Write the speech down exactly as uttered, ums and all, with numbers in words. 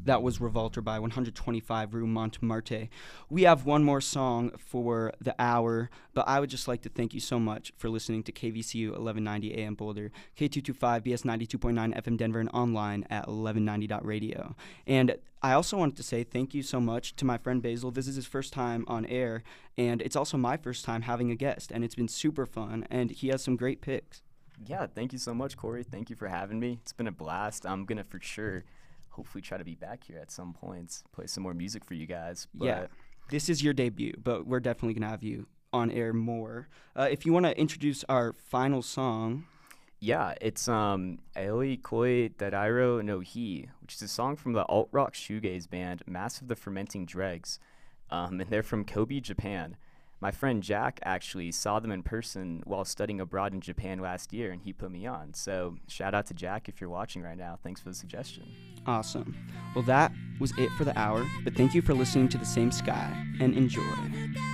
that was Revolter by one twenty-five Rue Montmartre. We have one more song for the hour, but I would just like to thank you so much for listening to K V C U eleven ninety A M Boulder, K two twenty-five B S ninety-two point nine F M Denver, and online at eleven ninety dot radio. And I also wanted to say thank you so much to my friend Basil. This is his first time on air, and it's also my first time having a guest, and it's been super fun, and he has some great picks. Yeah, thank you so much, Corey. Thank you for having me. It's been a blast. I'm going to for sure hopefully try to be back here at some points, play some more music for you guys. But yeah, this is your debut, but we're definitely going to have you on air more. Uh, if you want to introduce our final song. Yeah, it's um Aoi Koi Darairo no Hi, which is a song from the alt-rock shoegaze band Massive the Fermenting Dregs, um, and they're from Kobe, Japan. My friend Jack actually saw them in person while studying abroad in Japan last year, and he put me on. So shout out to Jack if you're watching right now. Thanks for the suggestion. Awesome. Well, that was it for the hour, but thank you for listening to The Same Sky, and enjoy.